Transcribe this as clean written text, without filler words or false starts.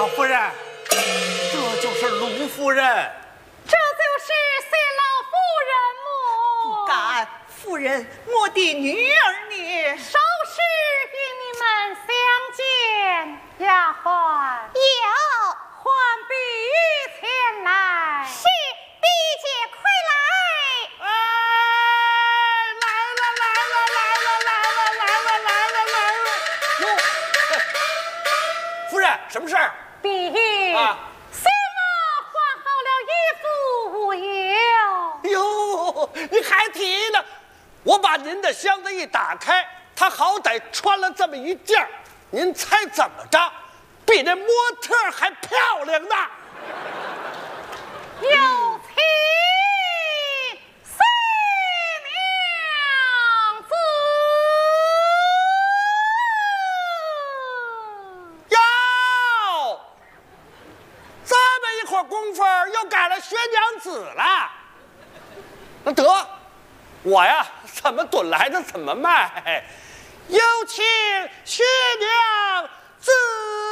老夫人，这就是卢夫人。 这就是谢老夫人么？ 不敢，夫人，我的女儿呢？ 稍事与你们相见。丫鬟， 有， 唤碧玉前来。 是，碧姐快来。 夫人，什么事儿？ 碧玉， 啊， 谢妈换好了衣服无有？ 哟，你还提呢？我把您的箱子一打开，他好歹穿了这么一件儿，您猜怎么着？比那模特还漂亮呢！ 有请谢娘子。 哟，这么一会儿功夫又改了薛娘子了。那得，我呀怎么蹲来的怎么卖。有请薛娘子。